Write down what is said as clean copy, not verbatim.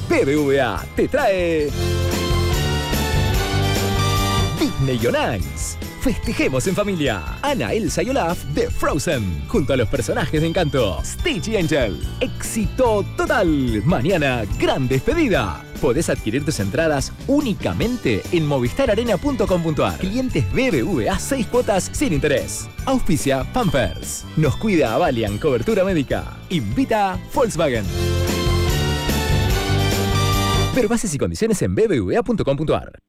BBVA te trae Disney on Ice. Festejemos en familia. Anna, Elsa y Olaf de Frozen, junto a los personajes de Encanto, Stitch y Angel. Éxito total. Mañana, gran despedida. Podés adquirir tus entradas únicamente en movistararena.com.ar. Clientes BBVA 6 cuotas sin interés. Auspicia Pampers. Nos cuida Valiant Cobertura Médica. Invita Volkswagen. Ver bases y condiciones en bbva.com.ar.